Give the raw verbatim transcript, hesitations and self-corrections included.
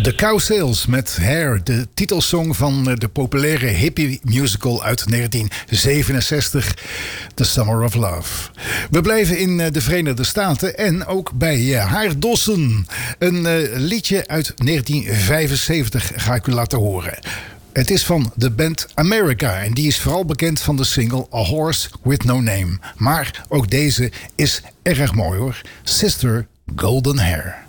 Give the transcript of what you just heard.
The Cowsails met Hair, de titelsong van de populaire hippie musical uit negentien zevenenzestig, The Summer of Love. We blijven in de Verenigde Staten en ook bij haar Dawson. Een liedje uit negentien vijfenzeventig ga ik u laten horen. Het is van de band America en die is vooral bekend van de single A Horse With No Name. Maar ook deze is erg mooi hoor. Sister Golden Hair.